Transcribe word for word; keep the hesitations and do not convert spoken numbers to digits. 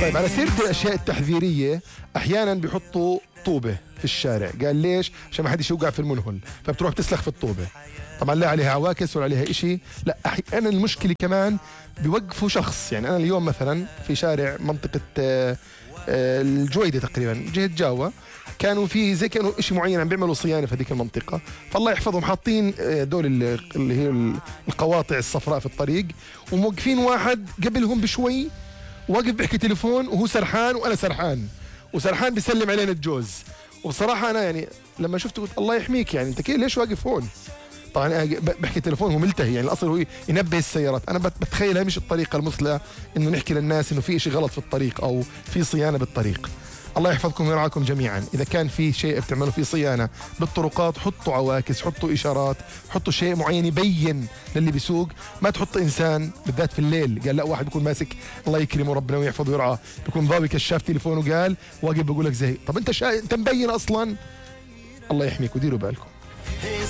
طيب على سيرة الأشياء التحذيرية، أحيانا بيحطوا طوبة في الشارع، قال ليش؟ عشان ما حدش يوقع في المنهل، فبتروح تسلخ في الطوبة. طبعا لا عليها عواكس ولا عليها إشي. لا أحيانا المشكلة كمان بيوقفوا شخص. يعني أنا اليوم مثلا في شارع منطقة آه، آه، الجويدة تقريبا جهة جاوا، كانوا في زي كانوا إشي معين عم بيعملوا صيانة في هذيك المنطقة، فالله يحفظهم حاطين آه، دول ال- اللي هي القواطع الصفراء في الطريق، وموقفين واحد قبلهم بشوي واقف بيحكي تليفون وهو سرحان وانا سرحان، وسرحان بيسلم علينا الجوز. وبصراحه انا يعني لما شفته قلت الله يحميك، يعني انت كيف ليش واقف هون؟ طبعا أنا ب- بحكي تليفون، هو ملتهي، يعني الاصل هو ينبه السيارات. انا بت- بتخيل مش الطريقه المثلى انه نحكي للناس انه في شيء غلط في الطريق او في صيانه بالطريق. الله يحفظكم ويرعاكم جميعا. اذا كان في شيء بتعملوا فيه صيانه بالطرقات، حطوا عواكس، حطوا اشارات، حطوا شيء معين يبين للي بيسوق. ما تحط انسان بالذات في الليل، قال لا واحد بيكون ماسك الله يكرمه ربنا ويحفظه ويرعاه، بيكون ضاوي كشاف تليفونه قال واقف بقول لك زي، طب انت شا... انت مبين اصلا. الله يحميك وديروا بالكم.